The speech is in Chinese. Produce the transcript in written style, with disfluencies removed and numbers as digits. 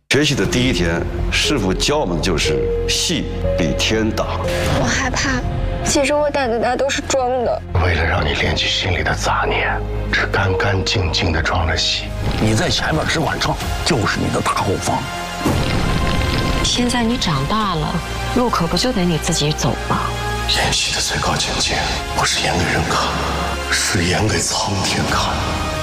学习的第一天，师傅教我们就是戏比天大。 我害怕，其实我胆子大都是装的。 为了让你练起心里的杂念，只干干净净的装了戏。 你在前面只管唱，就是你的大后方。 现在你长大了，路可不就得你自己走吗？ 演戏的最高境界，不是演给人看，是演给苍天看。